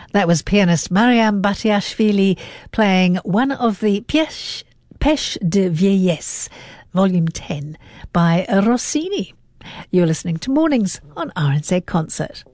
That was pianist Mariam Batiashvili playing one of the Pièces de Vieillesse, Volume 10 by Rossini. You're listening to Mornings on RNZ Concert.